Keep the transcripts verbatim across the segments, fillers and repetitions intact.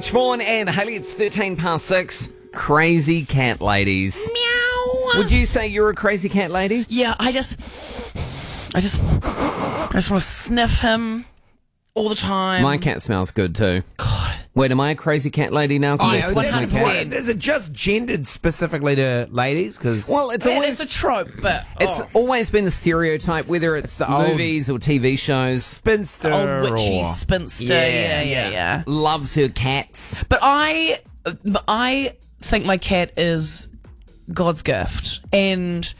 Rich Vaughan and Haley, it's thirteen past six. Crazy cat ladies. Meow. Would you say you're a crazy cat lady? Yeah, I just, I just, I just want to sniff him all the time. My cat smells good too. God. Wait, am I a crazy cat lady now? Oh, yes, yeah, one this hundred is percent. what- Is it just gendered specifically to ladies? Because Well, it's It- always it's a trope, but it's oh, always been the stereotype, whether it's the old- movies or T V shows. spinster old witchy or spinster. Yeah, Yeah, yeah, yeah. yeah. Loves her cats. But I, I think my cat is God's gift, and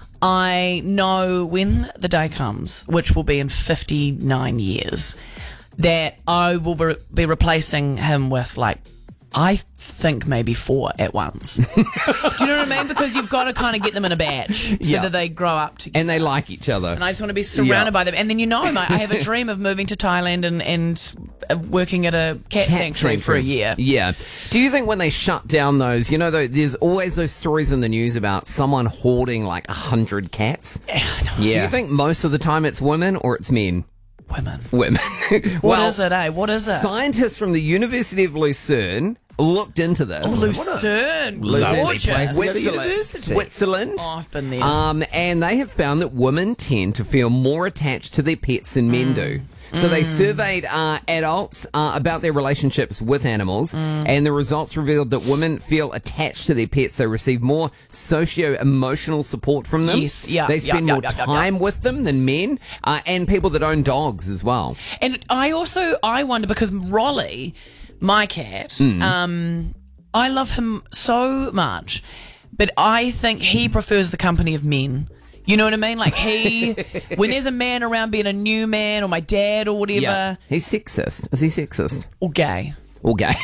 I know when the day comes, which will be in fifty-nine years, that I will be, be replacing him with, like, I think maybe four at once. Do you know what I mean? Because you've got to kind of get them in a batch so Yeah. that they grow up together. And they like each other. And I just want to be surrounded Yeah. by them. And then, you know, my, I have a dream of moving to Thailand and, and uh, working at a cat, sanctuary for a year. Yeah. Do you think when they shut down those, you know, though, there's always those stories in the news about someone hoarding like a hundred cats? Do you Yeah. think most of the time it's women or it's men? Women. Women. What is it, eh? What is it? Scientists from the University of Lucerne looked into this. Oh, Lucerne. Lucerne, Gorgeous. place to go to Switzerland. university. Switzerland. Oh, I've been there. Um, and they have found that women tend to feel more attached to their pets than men do. So they surveyed uh, adults uh, about their relationships with animals, and the results revealed that women feel attached to their pets. They receive more socio-emotional support from them. Yes, yeah, They yeah, spend yeah, more yeah, yeah, time with them than men, uh, and people that own dogs as well. And I also, I wonder, because Rolly, my cat, um, I love him so much, but I think he prefers the company of men. You know what I mean? Like he, when there's a man around being a new man or my dad or whatever, He's sexist. Is he sexist? or gay, Or gay?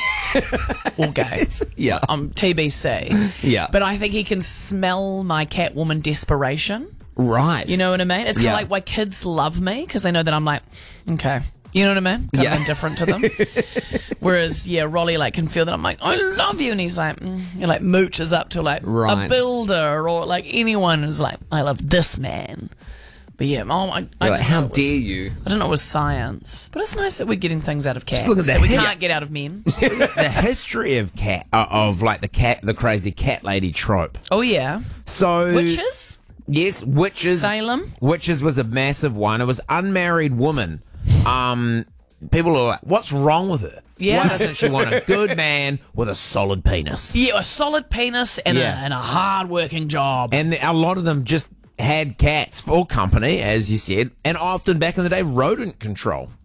or gay. Yeah. Um, T B C. Yeah. But I think he can smell my Catwoman desperation. Right. You know what I mean? It's kind of Yeah. like why kids love me, because they know that I'm like, okay. You know what I mean? Kind Yeah. of indifferent to them. Whereas, yeah, Rolly like can feel that I'm like, I love you, and he's like, mm, you know, like mooches up to like Right. a builder or like anyone who's like, I love this man. But yeah, oh, I, I You're didn't like, know how it was- dare you? I don't know it was science, but it's nice that we're getting things out of cats look at that that we his- can't get out of men. the history of cat uh, of like the cat, the crazy cat lady trope. Oh yeah, So witches, yes, witches. Salem. Witches was a massive one. It was unmarried woman. Um, people are like, what's wrong with her? Yeah. Why doesn't she want a good man with a solid penis? Yeah, a solid penis and Yeah. a and a hard working job. And a lot of them just had cats for company, as you said, and often back in the day, rodent control.